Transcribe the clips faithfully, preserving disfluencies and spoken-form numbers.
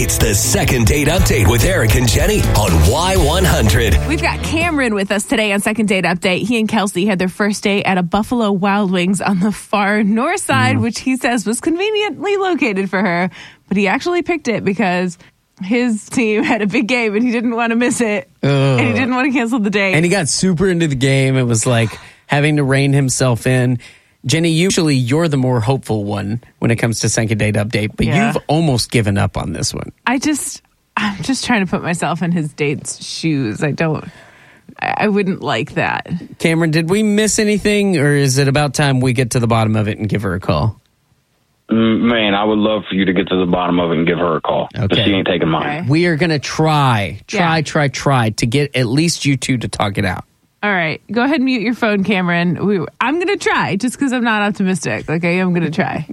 It's the Second Date Update with Eric and Jenny on Y one hundred. We've got Cameron with us today on Second Date Update. He and Kelsey had their first date at a Buffalo Wild Wings on the far north side, mm. which he says was conveniently located for her. But he actually picked it because his team had a big game and he didn't want to miss it. Ugh. And he didn't want to cancel the date. And he got super into the game. It was like having to rein himself in. Jenny, usually you're the more hopeful one when it comes to Second Date Update, but yeah. you've almost given up on this one. I just, I'm just trying to put myself in his date's shoes. I don't, I wouldn't like that. Cameron, did we miss anything, or is it about time we get to the bottom of it and give her a call? Man, I would love for you to get to the bottom of it and give her a call. Okay. But she ain't taking mine. Okay. We are going to try, try, Yeah. try, try to get at least you two to talk it out. All right. Go ahead and mute your phone, Cameron. We, I'm going to try just because I'm not optimistic. Like, I am going to try.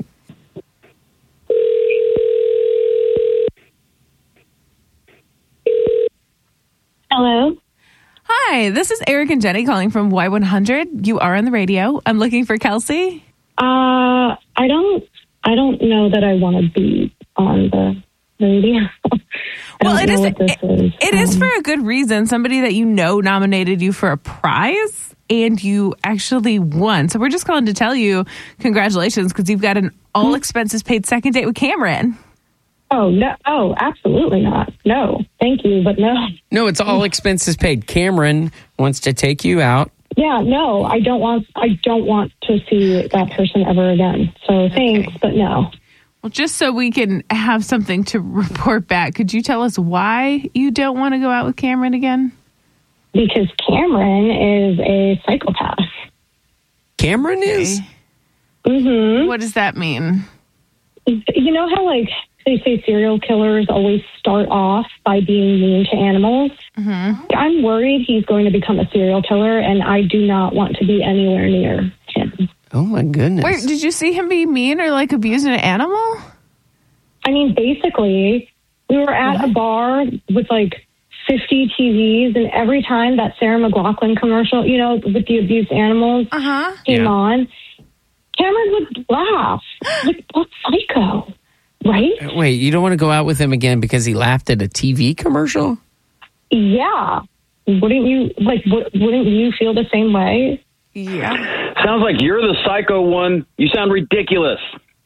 Hello. Hi, this is Eric and Jenny calling from Y one hundred. You are on the radio. I'm looking for Kelsey. Uh, I don't. I don't know that I want to be on the radio. Well, it is, is. it, it um, is for a good reason. Somebody that you know nominated you for a prize, and you actually won. So we're just calling to tell you congratulations, because you've got an all expenses paid second date with Cameron. Oh no! Oh, absolutely not. No, thank you, but no. No, it's all expenses paid. Cameron wants to take you out. Yeah, no, I don't want. I don't want to see that person ever again. So thanks, Okay. but no. Well, just so we can have something to report back, could you tell us why you don't want to go out with Cameron again? Because Cameron is a psychopath. Cameron is? Mm-hmm. What does that mean? You know how, like, they say serial killers always start off by being mean to animals? Mm-hmm. I'm worried he's going to become a serial killer, and I do not want to be anywhere near him. Oh, my goodness. Wait, did you see him be mean or, like, abuse an animal? I mean, basically, we were at a bar with, like, fifty T Vs, and every time that Sarah McLachlan commercial, you know, with the abused animals Uh-huh. came Yeah. on, Cameron would laugh. Like, what psycho, right? Wait, you don't want to go out with him again because he laughed at a T V commercial? Yeah. Wouldn't you, like, w- wouldn't you feel the same way? Yeah. Sounds like you're the psycho one. You sound ridiculous.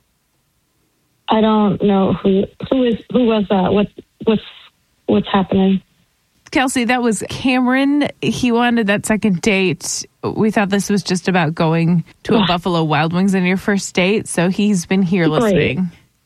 I don't know who who is who was that. What what's what's happening? Kelsey, that was Cameron. He wanted that second date. We thought this was just about going to a Buffalo Wild Wings on your first date, so he's been here Great. listening.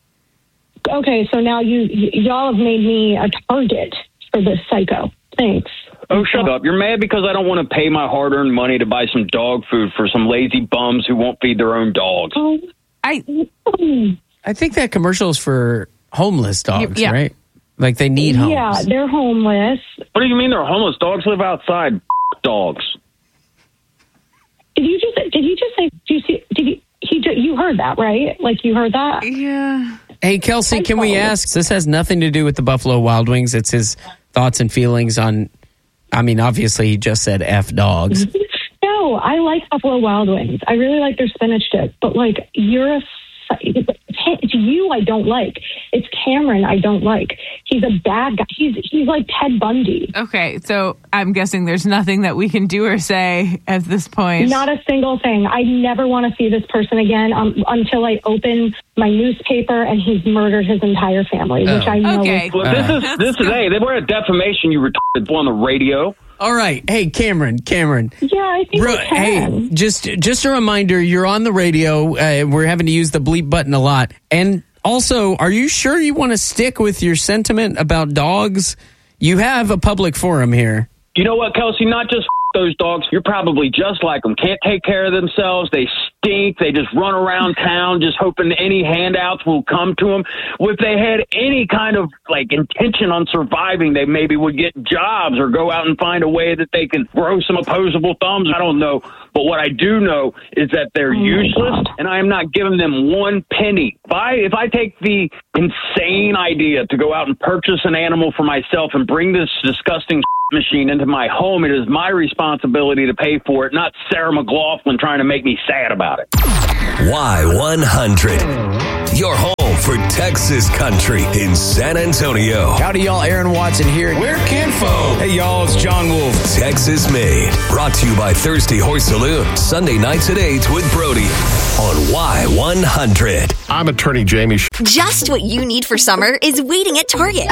Okay, so now you y- y'all have made me a target for this psycho. Thanks. Oh, shut up. You're mad because I don't want to pay my hard-earned money to buy some dog food for some lazy bums who won't feed their own dogs. Oh, I mm. I think that commercial is for homeless dogs, Yeah. right? Like they need homes. Yeah, they're homeless. What do you mean they're homeless? Dogs live outside. Dogs. Did you just did you just say? Did you see? Did you? He ju- you heard that, right? Like you heard that? yeah. Hey, Kelsey, can we ask? This has nothing to do with the Buffalo Wild Wings. It's his thoughts and feelings on, I mean, obviously he just said F dogs. No, I like Buffalo Wild Wings. I really like their spinach dip. But like, you're a it's you I don't like. It's Cameron I don't like. He's a bad guy. He's he's like Ted Bundy. Okay, so I'm guessing there's nothing that we can do or say at this point. Not a single thing. I never want to see this person again um, until I open my newspaper and he's murdered his entire family, which Oh. I know Okay. is Well, this is this is hey, they were at defamation. You retarded on the radio. All right. Hey, Cameron, Cameron. Yeah, I think Bro, I can. hey, just just a reminder, you're on the radio. Uh, we're having to use the bleep button a lot. And also, are you sure you want to stick with your sentiment about dogs? You have a public forum here. You know what, Kelsey? Not just those dogs. You're probably just like them. Can't take care of themselves. They stink. They just run around town just hoping any handouts will come to them. If they had any kind of like intention on surviving, they maybe would get jobs or go out and find a way that they can grow some opposable thumbs. I don't know. But what I do know is that they're Oh, useless, and I am not giving them one penny. If I, if I take the insane idea to go out and purchase an animal for myself and bring this disgusting machine into my home, it is my responsibility to pay for it, not Sarah McLachlan trying to make me sad about it. Y one hundred. Your home for Texas country in San Antonio. Howdy, y'all. Aaron Watson here. We're Kinfo. Hey, y'all. It's John Wolf. Texas Made. Brought to you by Thirsty Horse Saloon. Sunday nights at eight with Brody on Y one hundred. I'm attorney Jamie. Just what you need for summer is waiting at Target.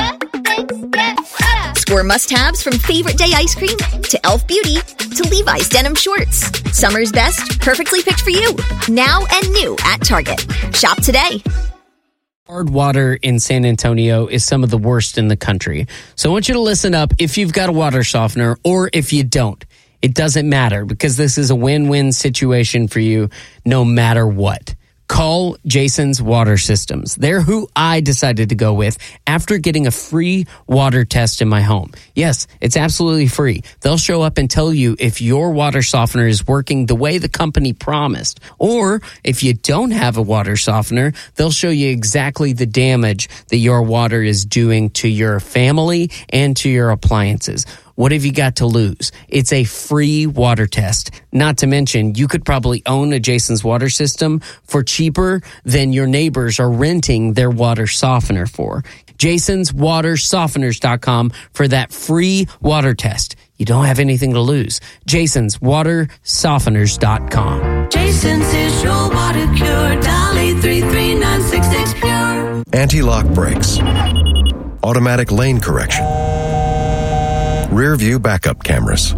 Score must-haves from Favorite Day ice cream to Elf Beauty to Levi's denim shorts. Summer's best, perfectly picked for you. Now and new at Target. Shop today. Hard water in San Antonio is some of the worst in the country. So I want you to listen up if you've got a water softener or if you don't. It doesn't matter because this is a win-win situation for you no matter what. Call Jason's Water Systems. They're who I decided to go with after getting a free water test in my home. Yes, it's absolutely free. They'll show up and tell you if your water softener is working the way the company promised. Or if you don't have a water softener, they'll show you exactly the damage that your water is doing to your family and to your appliances. What have you got to lose? It's a free water test. Not to mention, you could probably own a Jason's Water System for cheaper than your neighbors are renting their water softener for. Jasons Water Softeners dot com for that free water test. You don't have anything to lose. Jasons Water Softeners dot com. Jason's is your water cure. Dolly three three nine six six Pure. Anti-lock brakes. Automatic lane correction. Rear view backup cameras.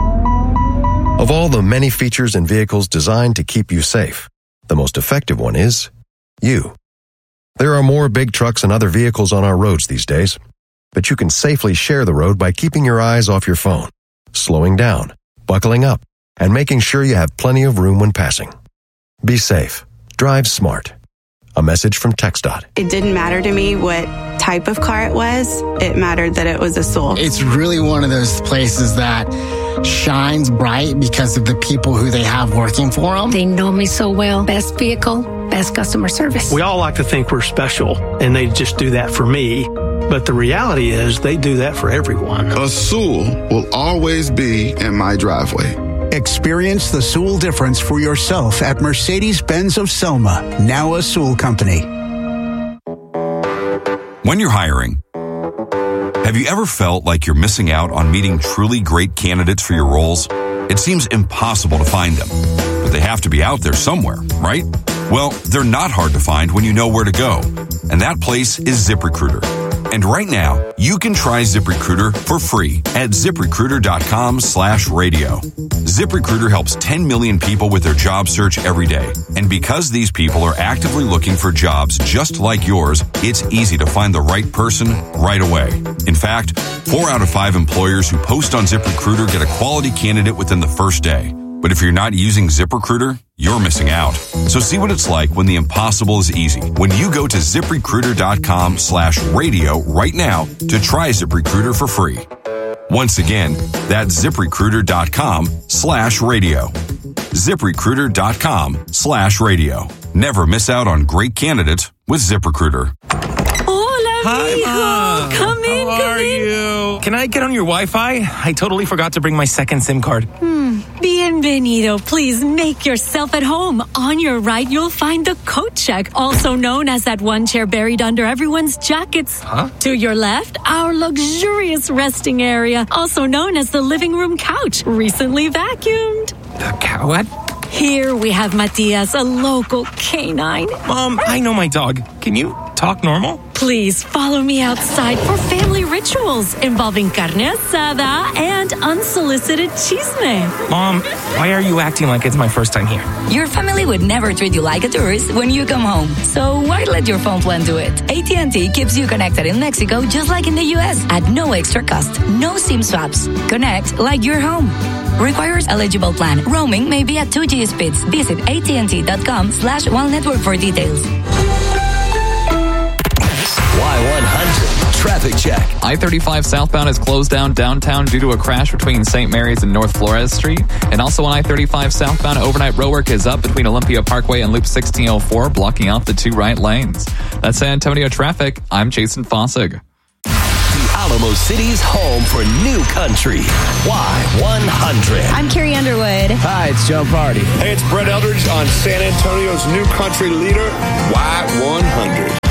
Of all the many features in vehicles designed to keep you safe, the most effective one is you. There are more big trucks and other vehicles on our roads these days, but you can safely share the road by keeping your eyes off your phone, slowing down, buckling up, and making sure you have plenty of room when passing. Be safe. Drive smart. A message from TxDOT. It didn't matter to me what type of car it was. It mattered that it was a Soul. It's really one of those places that shines bright because of the people who they have working for them. They know me so well. Best vehicle, best customer service. We all like to think we're special, and they just do that for me. But the reality is they do that for everyone. A Soul will always be in my driveway. Experience the Soul difference for yourself at Mercedes-Benz of Selma, now a Soul company. When you're hiring, have you ever felt like you're missing out on meeting truly great candidates for your roles? It seems impossible to find them, but they have to be out there somewhere, right? Well, they're not hard to find when you know where to go, and that place is ZipRecruiter. And right now, you can try ZipRecruiter for free at ZipRecruiter.com slash radio. ZipRecruiter helps ten million people with their job search every day. And because these people are actively looking for jobs just like yours, it's easy to find the right person right away. In fact, four out of five employers who post on ZipRecruiter get a quality candidate within the first day. But if you're not using ZipRecruiter, you're missing out. So see what it's like when the impossible is easy. When you go to ZipRecruiter.com slash radio right now to try ZipRecruiter for free. Once again, that's ZipRecruiter.com slash radio. ZipRecruiter.com slash radio. Never miss out on great candidates with ZipRecruiter. Hola, Hi, Ma. Come in, How come are in. you? Can I get on your Wi-Fi? I totally forgot to bring my second SIM card. Hmm. Bienvenido. Please make yourself at home. On your right, you'll find the coat check, also known as that one chair buried under everyone's jackets. Huh? To your left, our luxurious resting area, also known as the living room couch, recently vacuumed. The cow? What? Here we have Matias, a local canine. Mom, I know my dog. Can you talk normal? Please follow me outside for family rituals involving carne asada and unsolicited chisme. Mom, why are you acting like it's my first time here? Your family would never treat you like a tourist when you come home. So why let your phone plan do it? A T and T keeps you connected in Mexico just like in the U S at no extra cost. No SIM swaps. Connect like you're home. Requires eligible plan. Roaming may be at two G speeds. Visit A T and T dot com slash one network for details. Y one hundred Traffic Check. I thirty-five southbound is closed down downtown due to a crash between Saint Mary's and North Flores Street. And also on I thirty-five southbound, overnight road work is up between Olympia Parkway and Loop sixteen oh four, blocking off the two right lanes. That's San Antonio traffic. I'm Jason Fossig. The Alamo City's home for new country. Y one hundred. I'm Carrie Underwood. Hi, it's Joe Party. Hey, it's Brett Eldridge on San Antonio's new country leader, Y one hundred.